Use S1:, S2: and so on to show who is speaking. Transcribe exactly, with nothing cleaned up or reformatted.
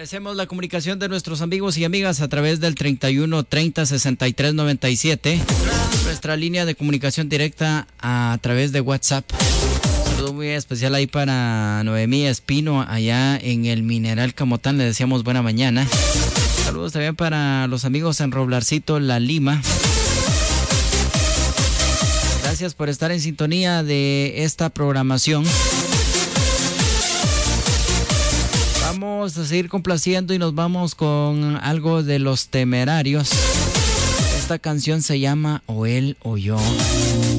S1: Agradecemos la comunicación de nuestros amigos y amigas a través del treinta y uno treinta sesenta y tres noventa y siete. Nuestra línea de comunicación directa a través de WhatsApp. Un saludo muy especial ahí para Noemí Espino allá en el Mineral Camotán. Le deseamos buena mañana. Saludos también para los amigos en Roblarcito, La Lima. Gracias por estar en sintonía de esta programación. Vamos a seguir complaciendo y nos vamos con algo de Los Temerarios. Esta canción se llama O Él o Yo.